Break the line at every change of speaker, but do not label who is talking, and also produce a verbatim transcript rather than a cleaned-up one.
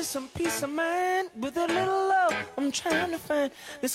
some peace of mind with a little love. I'm trying to find this